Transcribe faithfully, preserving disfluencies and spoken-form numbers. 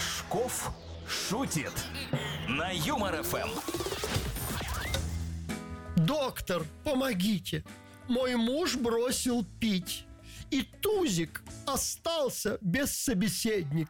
Рожков шутит на Юмор ФМ. Доктор, помогите. Мой муж бросил пить, и тузик остался без собеседника.